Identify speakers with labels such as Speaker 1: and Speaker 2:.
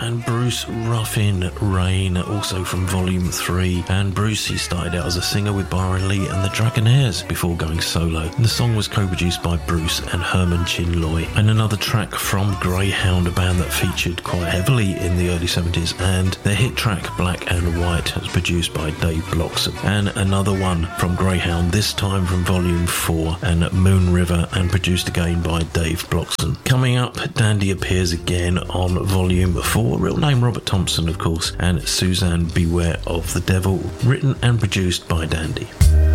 Speaker 1: and Bruce Ruffin Rain, also from Volume 3. And Bruce, he started out as a singer with Byron Lee and the Dragonaires before going solo. And the song was co-produced by Bruce and Herman Chinloy. And another track from Greyhound, a band that featured quite heavily in the early 70s, and their hit track Black and White was produced by Dave Bloxham. And another one from Greyhound, this time from Volume 4 and Moon River, and produced again by Dave Bloxham. Coming up, Dandy appears again on Volume 4, real name Robert Thompson of course, and Suzanne Beware of the Devil, written and produced by Dandy.